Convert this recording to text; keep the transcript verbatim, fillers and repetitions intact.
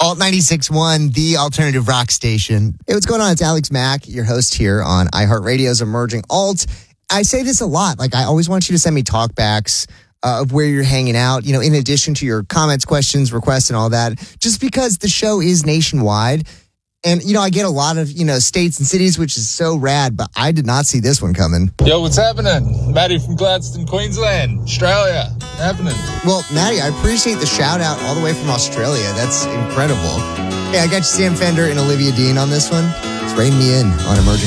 Alt ninety-six point one, the alternative rock station. Hey, what's going on? It's Alex Mack, your host here on iHeartRadio's Emerging Alt. I say this a lot. Like, I always want you to send me talkbacks uh, of where you're hanging out, you know, in addition to your comments, questions, requests, and all that, just because the show is nationwide. And, you know, I get a lot of, you know, states and cities, which is so rad, but I did not see this one coming. Yo, what's happening? Matty from Gladstone, Queensland, Australia. What's happening? Well, Matty, I appreciate the shout out all the way from Australia. That's incredible. Hey, I got you Sam Fender and Olivia Dean on this one. It's reining me in on Emerging